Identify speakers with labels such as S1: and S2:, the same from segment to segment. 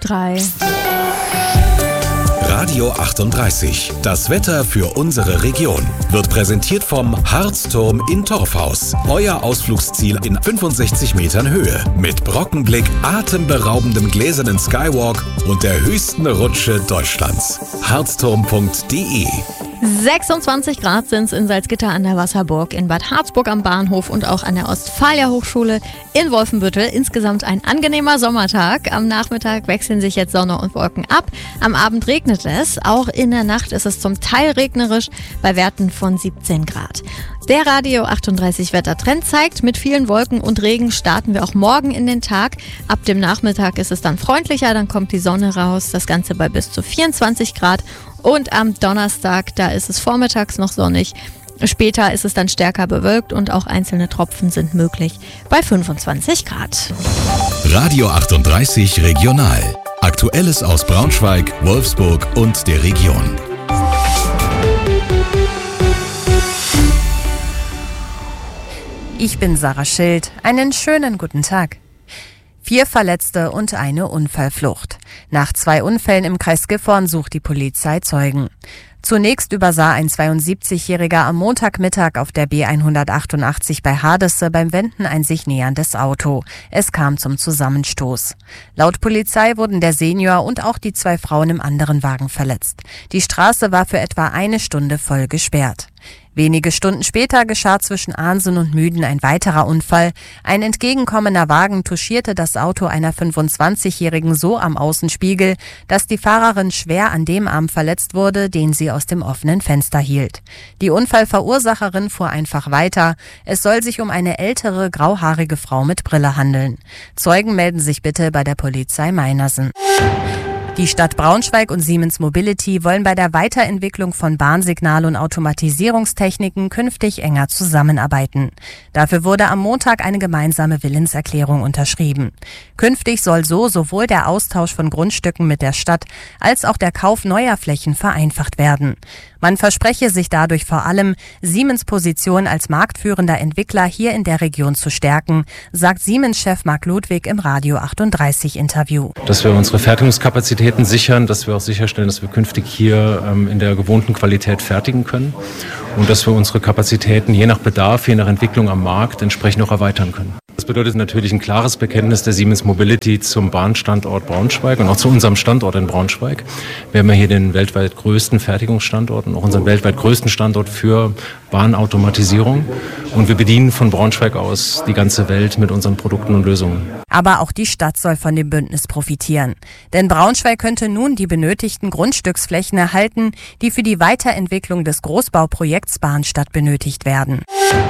S1: 3.
S2: Radio 38. Das Wetter für unsere Region wird präsentiert vom Harzturm in Torfhaus. Euer Ausflugsziel in 65 Metern Höhe. Mit Brockenblick, atemberaubendem gläsernen Skywalk und der höchsten Rutsche Deutschlands. Harzturm.de.
S1: 26 Grad sind es in Salzgitter an der Wasserburg, in Bad Harzburg am Bahnhof und auch an der Ostfalia-Hochschule in Wolfenbüttel. Insgesamt ein angenehmer Sommertag. Am Nachmittag wechseln sich jetzt Sonne und Wolken ab. Am Abend regnet es. Auch in der Nacht ist es zum Teil regnerisch bei Werten von 17 Grad. Der Radio 38 Wettertrend zeigt, mit vielen Wolken und Regen starten wir auch morgen in den Tag. Ab dem Nachmittag ist es dann freundlicher, dann kommt die Sonne raus. Das Ganze bei bis zu 24 Grad. Und am Donnerstag, da ist es vormittags noch sonnig. Später ist es dann stärker bewölkt und auch einzelne Tropfen sind möglich bei 25 Grad.
S2: Radio 38 Regional. Aktuelles aus Braunschweig, Wolfsburg und der Region.
S3: Ich bin Sarah Schild. Einen schönen guten Tag. 4 Verletzte und eine Unfallflucht. Nach 2 Unfällen im Kreis Gifhorn sucht die Polizei Zeugen. Zunächst übersah ein 72-Jähriger am Montagmittag auf der B188 bei Hardesse beim Wenden ein sich näherndes Auto. Es kam zum Zusammenstoß. Laut Polizei wurden der Senior und auch die 2 Frauen im anderen Wagen verletzt. Die Straße war für etwa eine Stunde voll gesperrt. Wenige Stunden später geschah zwischen Ahnsen und Müden ein weiterer Unfall. Ein entgegenkommender Wagen touchierte das Auto einer 25-Jährigen so am Außenspiegel, dass die Fahrerin schwer an dem Arm verletzt wurde, den sie aus dem offenen Fenster hielt. Die Unfallverursacherin fuhr einfach weiter. Es soll sich um eine ältere, grauhaarige Frau mit Brille handeln. Zeugen melden sich bitte bei der Polizei Meinersen. Die Stadt Braunschweig und Siemens Mobility wollen bei der Weiterentwicklung von Bahnsignal- und Automatisierungstechniken künftig enger zusammenarbeiten. Dafür wurde am Montag eine gemeinsame Willenserklärung unterschrieben. Künftig soll so sowohl der Austausch von Grundstücken mit der Stadt als auch der Kauf neuer Flächen vereinfacht werden. Man verspreche sich dadurch vor allem, Siemens Position als marktführender Entwickler hier in der Region zu stärken, sagt Siemens-Chef Marc Ludwig im Radio 38 Interview.
S4: Dass wir unsere Fertigungskapazitäten sichern, dass wir auch sicherstellen, dass wir künftig hier in der gewohnten Qualität fertigen können und dass wir unsere Kapazitäten je nach Bedarf, je nach Entwicklung am Markt entsprechend auch erweitern können. Das bedeutet natürlich ein klares Bekenntnis der Siemens Mobility zum Bahnstandort Braunschweig und auch zu unserem Standort in Braunschweig. Wir haben ja hier den weltweit größten Fertigungsstandort und auch unseren weltweit größten Standort für Bahnautomatisierung. Und wir bedienen von Braunschweig aus die ganze Welt mit unseren Produkten und Lösungen.
S3: Aber auch die Stadt soll von dem Bündnis profitieren. Denn Braunschweig könnte nun die benötigten Grundstücksflächen erhalten, die für die Weiterentwicklung des Großbauprojekts Bahnstadt benötigt werden.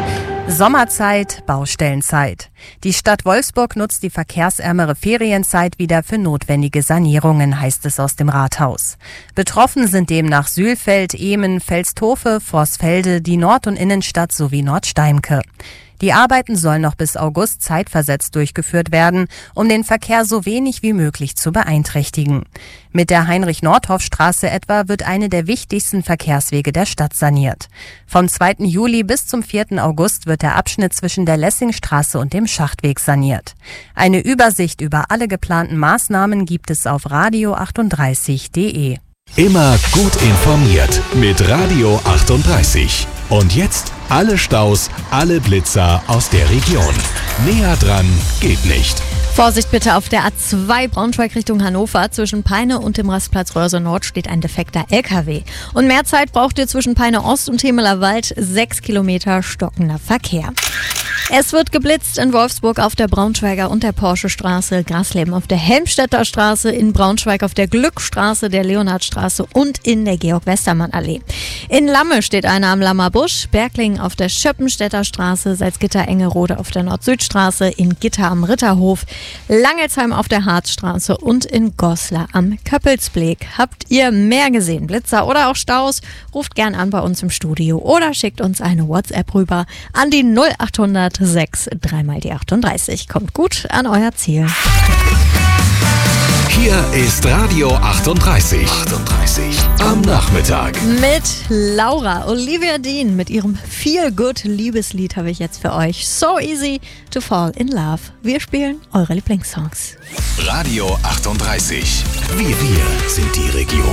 S3: Sommerzeit, Baustellenzeit. Die Stadt Wolfsburg nutzt die verkehrsärmere Ferienzeit wieder für notwendige Sanierungen, heißt es aus dem Rathaus. Betroffen sind demnach Sülfeld, Ehmen, Felstorfe, Vorsfelde, die Nord- und Innenstadt sowie Nordsteimke. Die Arbeiten sollen noch bis August zeitversetzt durchgeführt werden, um den Verkehr so wenig wie möglich zu beeinträchtigen. Mit der Heinrich-Nordhoff-Straße etwa wird eine der wichtigsten Verkehrswege der Stadt saniert. Vom 2. Juli bis zum 4. August wird der Abschnitt zwischen der Lessingstraße und dem Schachtweg saniert. Eine Übersicht über alle geplanten Maßnahmen gibt es auf radio38.de.
S2: Immer gut informiert mit Radio 38. Und jetzt alle Staus, alle Blitzer aus der Region. Näher dran geht nicht.
S1: Vorsicht bitte auf der A2 Braunschweig Richtung Hannover. Zwischen Peine und dem Rastplatz Röhrse Nord steht ein defekter LKW. Und mehr Zeit braucht ihr zwischen Peine Ost und Hemeler Wald. 6 Kilometer stockender Verkehr. Es wird geblitzt in Wolfsburg auf der Braunschweiger und der Porsche-Straße, Grasleben auf der Helmstedter Straße, in Braunschweig auf der Glückstraße, der Leonhardstraße und in der Georg-Westermann-Allee. In Lamme steht einer am Lammer Busch, Bergling auf der Schöppenstädter Straße, Salzgitter-Engerode auf der Nord-Süd-Straße, in Gitter am Ritterhof, Langelsheim auf der Harzstraße und in Goslar am Köppelsblick. Habt ihr mehr gesehen, Blitzer oder auch Staus? Ruft gern an bei uns im Studio oder schickt uns eine WhatsApp rüber an die 0800 6 3 mal die 38. Kommt gut an euer Ziel.
S2: Hier ist Radio 38. Am Nachmittag.
S1: Mit Laura. Olivia Dean mit ihrem Feel-Good-Liebeslied habe ich jetzt für euch. So easy to fall in love. Wir spielen eure Lieblingssongs.
S2: Radio 38. Wir sind die Region.